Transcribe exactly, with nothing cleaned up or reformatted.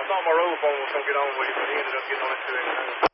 thought my roll phone was going to get on with him, but he ended up getting on it too.